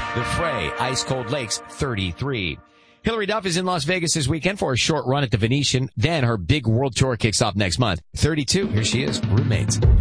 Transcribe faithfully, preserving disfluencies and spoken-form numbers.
The Fray, Ice Cold Lakes, thirty-three. Hilary Duff is in Las Vegas this weekend for a short run at the Venetian. Then her big world tour kicks off next month. thirty-two. Here she is, Roommates.